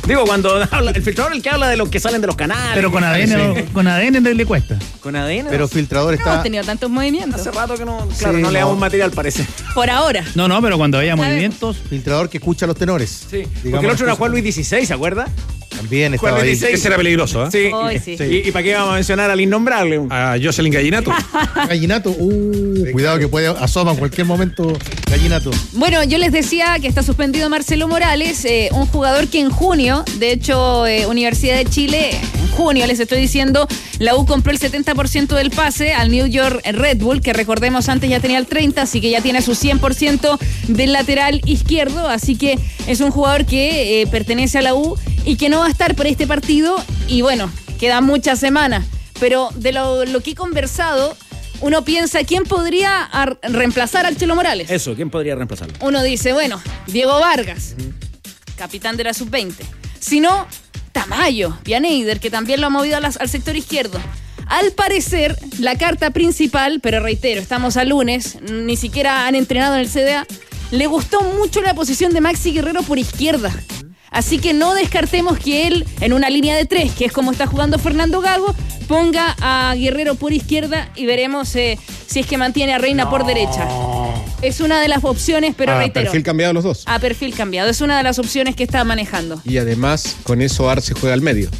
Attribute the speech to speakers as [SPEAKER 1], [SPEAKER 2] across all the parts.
[SPEAKER 1] Digo, cuando habla, el filtrador es el que habla de los que salen de los canales.
[SPEAKER 2] Pero con ADN, con ADN le cuesta.
[SPEAKER 1] Con ADN.
[SPEAKER 3] Pero filtrador
[SPEAKER 4] No
[SPEAKER 3] está...
[SPEAKER 4] hemos tenido tantos movimientos.
[SPEAKER 1] Hace rato que no, claro,
[SPEAKER 3] Sí,
[SPEAKER 1] no le
[SPEAKER 3] no.
[SPEAKER 1] damos material, parece.
[SPEAKER 4] Por ahora.
[SPEAKER 2] No, pero cuando haya movimientos.
[SPEAKER 3] Filtrador que escucha a los tenores.
[SPEAKER 1] Sí.
[SPEAKER 3] Digamos
[SPEAKER 1] Porque el otro era
[SPEAKER 3] las
[SPEAKER 1] Juan
[SPEAKER 3] cosas.
[SPEAKER 1] Luis XVI, ¿se acuerda?
[SPEAKER 3] También
[SPEAKER 1] Juan
[SPEAKER 3] estaba ahí.
[SPEAKER 1] Luis XVI.
[SPEAKER 5] Ese era peligroso, ¿eh?
[SPEAKER 1] Sí.
[SPEAKER 4] Ay, sí.
[SPEAKER 1] ¿Y para qué vamos a mencionar al innombrable?
[SPEAKER 5] A Jocelyn Gallinato.
[SPEAKER 3] Gallinato. Cuidado que puede asoma en cualquier momento Gallinato.
[SPEAKER 4] Bueno, yo les decía que está suspendido Marcelo Morales, un jugador que en junio, de hecho, Universidad de Chile, en junio, les estoy diciendo, la U compró el 70% del pase al New York Red Bull, que recordemos antes ya tenía el 30%, así que ya tiene su 100% del lateral izquierdo, así que es un jugador que pertenece a la U y que no va a estar por este partido, y bueno, quedan muchas semanas, pero de lo que he conversado, uno piensa, ¿quién podría reemplazar al Chelo Morales?
[SPEAKER 1] Eso, ¿quién podría reemplazarlo?
[SPEAKER 4] Uno dice, bueno, Diego Vargas, capitán de la sub-20. Si no, Tamayo, Pianeider, que también lo ha movido al sector izquierdo. Al parecer, la carta principal, pero reitero, estamos a lunes, ni siquiera han entrenado en el CDA, le gustó mucho la posición de Maxi Guerrero por izquierda. Así que no descartemos que él, en una línea de 3, que es como está jugando Fernando Gago, ponga a Guerrero por izquierda y veremos si es que mantiene a Reina por derecha. Es una de las opciones, pero reitero.
[SPEAKER 6] Perfil cambiado los dos.
[SPEAKER 4] A perfil cambiado. Es una de las opciones que está manejando.
[SPEAKER 6] Y además, con eso Arce juega al medio.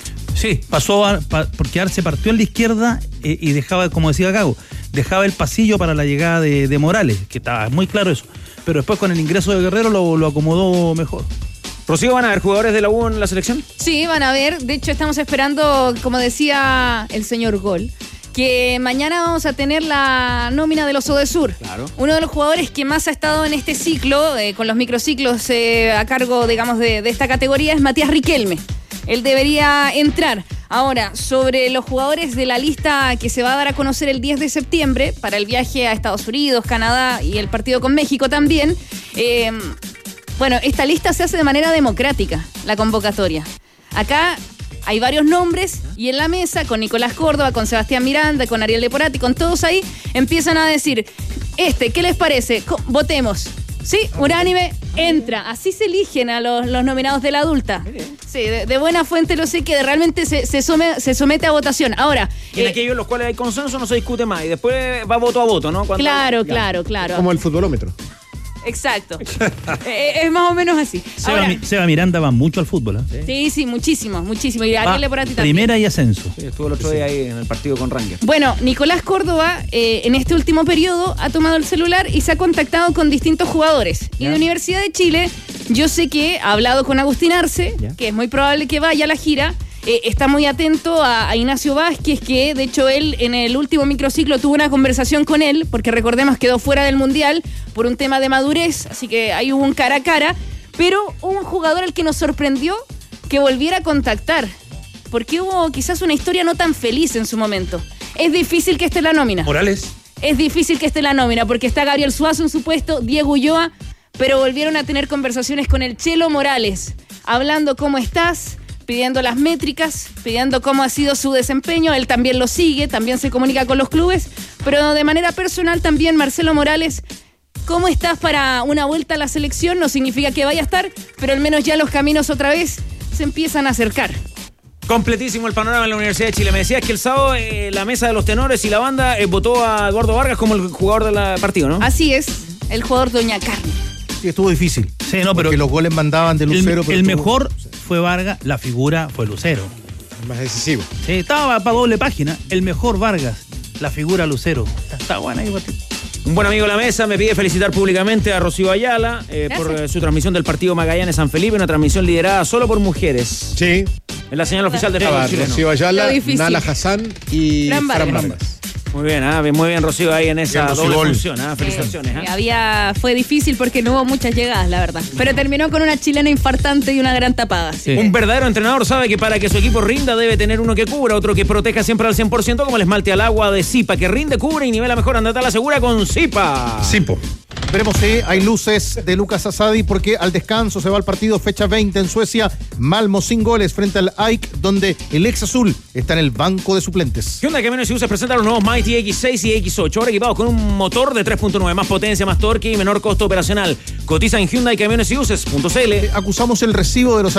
[SPEAKER 2] Sí, pasó porque Arce partió en la izquierda y dejaba, como decía Gago, dejaba el pasillo para la llegada de Morales, que estaba muy claro eso. Pero después con el ingreso de Guerrero lo acomodó mejor.
[SPEAKER 1] Rocío, ¿van a haber jugadores de la U en la selección?
[SPEAKER 4] Sí, van a ver. De hecho, estamos esperando, como decía el señor Gol, que mañana vamos a tener la nómina de los Odesur.
[SPEAKER 1] Claro.
[SPEAKER 4] Uno de los jugadores que más ha estado en este ciclo, con los microciclos a cargo, digamos, de esta categoría, es Matías Riquelme. Él debería entrar. Ahora, sobre los jugadores de la lista que se va a dar a conocer el 10 de septiembre para el viaje a Estados Unidos, Canadá y el partido con México también, bueno, esta lista se hace de manera democrática, la convocatoria. Acá hay varios nombres y en la mesa, con Nicolás Córdoba, con Sebastián Miranda, con Ariel Leporati, con todos ahí, empiezan a decir, ¿qué les parece? Votemos. Sí, unánime, entra. Así se eligen a los nominados de la adulta. Sí, de buena fuente lo sé, que realmente se somete a votación. Ahora,
[SPEAKER 1] En aquellos en los cuales hay consenso no se discute más y después va voto a voto, ¿no?
[SPEAKER 4] Claro.
[SPEAKER 6] Como el futbolómetro.
[SPEAKER 4] Exacto. Es más o menos así. Ahora,
[SPEAKER 2] Seba Miranda va mucho al fútbol, ¿eh?
[SPEAKER 4] Sí, muchísimo. Y Ariel Leporati también.
[SPEAKER 2] Primera y ascenso.
[SPEAKER 1] Sí, estuvo el otro día ahí en el partido con Rangers.
[SPEAKER 4] Bueno, Nicolás Córdoba en este último periodo ha tomado el celular y se ha contactado con distintos jugadores. Y de Universidad de Chile, yo sé que ha hablado con Agustín Arce, que es muy probable que vaya a la gira. Está muy atento a Ignacio Vázquez, que de hecho él en el último microciclo tuvo una conversación con él, porque recordemos quedó fuera del Mundial por un tema de madurez, así que ahí hubo un cara a cara. Pero hubo un jugador al que nos sorprendió que volviera a contactar, porque hubo quizás una historia no tan feliz en su momento. Es difícil que esté en la nómina.
[SPEAKER 5] Morales.
[SPEAKER 4] Es difícil que esté en la nómina, porque está Gabriel Suazo en su puesto, Diego Ulloa, pero volvieron a tener conversaciones con el Chelo Morales, hablando cómo estás, pidiendo las métricas, pidiendo cómo ha sido su desempeño. Él también lo sigue, también se comunica con los clubes, pero de manera personal también, Marcelo Morales, ¿cómo estás para una vuelta a la selección? No significa que vaya a estar, pero al menos ya los caminos otra vez se empiezan a acercar.
[SPEAKER 1] Completísimo el panorama en la Universidad de Chile. Me decías que el sábado la mesa de los tenores y la banda votó a Eduardo Vargas como el jugador del partido, ¿no?
[SPEAKER 4] Así es, el jugador Doña Carne.
[SPEAKER 3] Sí, estuvo difícil.
[SPEAKER 2] Sí, no, pero
[SPEAKER 3] porque los goles mandaban de Lucero.
[SPEAKER 2] El mejor fue Vargas, la figura fue Lucero.
[SPEAKER 6] Más decisivo.
[SPEAKER 2] Sí, estaba para doble página. El mejor Vargas, la figura Lucero. Está buena ahí,
[SPEAKER 1] Un buen amigo de la mesa me pide felicitar públicamente a Rocío Ayala por su transmisión del partido Magallanes-San Felipe, una transmisión liderada solo por mujeres.
[SPEAKER 6] Sí.
[SPEAKER 1] En la señal oficial de
[SPEAKER 6] Estaba
[SPEAKER 1] fútbol chileno.
[SPEAKER 6] Rocío Ayala,
[SPEAKER 4] Lo difícil.
[SPEAKER 6] Nala Hassan y
[SPEAKER 4] Fran
[SPEAKER 6] Fran
[SPEAKER 4] Barbas.
[SPEAKER 6] Barbas.
[SPEAKER 1] Muy bien, Rocío ahí en esa
[SPEAKER 3] Bien, Rocío,
[SPEAKER 1] doble
[SPEAKER 3] gol.
[SPEAKER 1] función. Felicitaciones.
[SPEAKER 4] Fue difícil porque no hubo muchas llegadas, la verdad. Pero terminó con una chilena infartante y una gran tapada.
[SPEAKER 2] Sí.
[SPEAKER 1] Un verdadero entrenador sabe que para que su equipo rinda debe tener uno que cubra, otro que proteja siempre al 100%, como el esmalte al agua de Zipa, que rinde, cubre y nivela mejor. Andate a la segura con Zipa.
[SPEAKER 5] Sipo.
[SPEAKER 3] Veremos si hay luces de Lucas Asadi, porque al descanso se va al partido fecha 20 en Suecia. Malmo sin goles frente al AIK, donde el ex azul está en el banco de suplentes.
[SPEAKER 1] Hyundai Camiones y Buses presenta los nuevos Mighty X6 y X8, ahora equipados con un motor de 3.9, más potencia, más torque y menor costo operacional. Cotiza en Hyundai Camiones y Buses.cl.
[SPEAKER 3] Acusamos el recibo de los